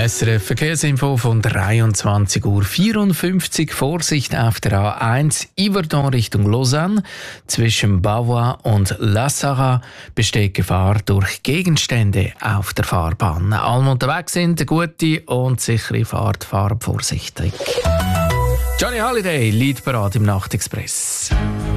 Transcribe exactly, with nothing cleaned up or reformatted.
S R F Verkehrsinfo von dreiundzwanzig Uhr vierundfünfzig. Vorsicht auf der A eins Yverdon Richtung Lausanne. Zwischen Bavois und La Sarraz besteht Gefahr durch Gegenstände auf der Fahrbahn. Alle unterwegs sind, eine gute und sichere Fahrt, fahren vorsichtig. Johnny Holiday, Leadparade im Nachtexpress.